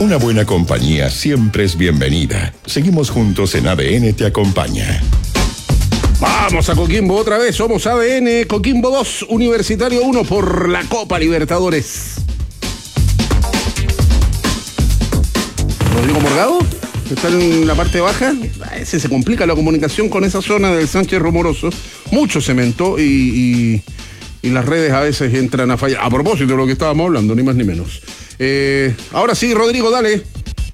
Una buena compañía siempre es bienvenida. Seguimos juntos en ADN Te Acompaña. Vamos a Coquimbo otra vez, somos ADN, Coquimbo 2, Universitario 1 por la Copa Libertadores. Rodrigo Morgado, que está en la parte baja, ese se complica la comunicación con esa zona del Sánchez Rumoroso, mucho cemento y las redes a veces entran a fallar. A propósito de lo que estábamos hablando, ni más ni menos. Ahora sí, Rodrigo, dale.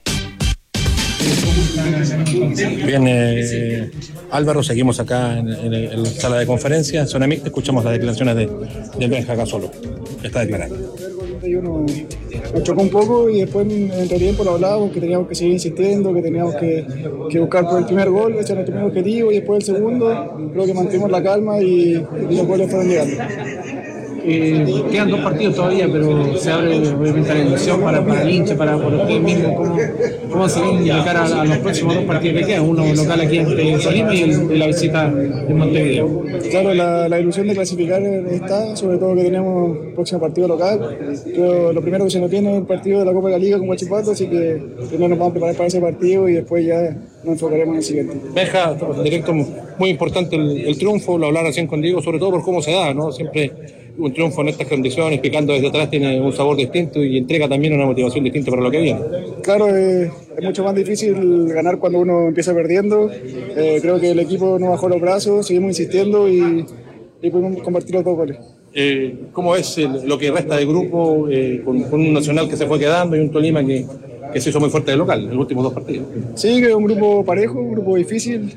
Bien, Álvaro, seguimos acá en la sala de conferencia, zona mixta, escuchamos las declaraciones del Benja Gasolo. Está declarando. Nos chocó un poco y después en entretiempo lo hablábamos, que teníamos que seguir insistiendo, que teníamos que buscar por el primer gol, ese era nuestro primer objetivo, y después el segundo, creo que mantuvimos la calma y los goles fueron llegando. Quedan 2 partidos todavía, pero se abre obviamente la ilusión para el hincha, para ustedes mismos, cómo se ven de cara a los próximos 2 partidos que quedan, uno local aquí en Solima y la visita en Montevideo. Claro, la ilusión de clasificar está, sobre todo que tenemos el próximo partido local. Pero lo primero que se nos viene es el partido de la Copa de la Liga con Huachipato, así que primero nos vamos a preparar para ese partido y después ya nos enfocaremos en el siguiente. Benja, directo, muy importante el triunfo, lo hablaba recién con Diego, sobre todo por cómo se da, ¿no? Siempre un triunfo en estas condiciones, picando desde atrás, tiene un sabor distinto y entrega también una motivación distinta para lo que viene. Claro, es mucho más difícil ganar cuando uno empieza perdiendo. Creo que el equipo no bajó los brazos, seguimos insistiendo y pudimos convertir los 2 goles. ¿Cómo es lo que resta del grupo con un Nacional que se fue quedando y un Tolima que se hizo muy fuerte de local en los últimos 2 partidos? Sí, que es un grupo parejo, un grupo difícil.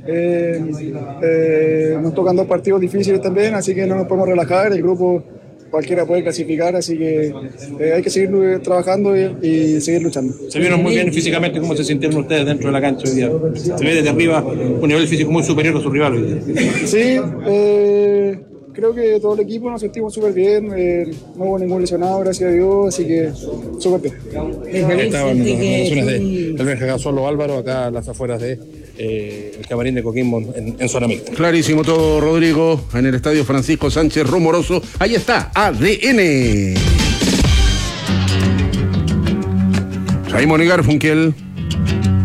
Nos tocan 2 partidos difíciles también, así que no nos podemos relajar. El grupo cualquiera puede clasificar, así que hay que seguir trabajando y seguir luchando. Se vieron muy bien físicamente. ¿Cómo se sintieron ustedes dentro de la cancha hoy día? Se ve desde arriba un nivel físico muy superior a su rival hoy día. Sí, creo que todo el equipo nos sentimos súper bien, no hubo ningún lesionado, gracias a Dios, así que súper bien. Estaban las declaraciones del Benja Gasolo, Álvaro, acá a las afueras de el camarín de Coquimbo en zona mixta. Clarísimo todo, Rodrigo, en el estadio Francisco Sánchez Rumoroso. Ahí está, ADN. Simon y Garfunkel.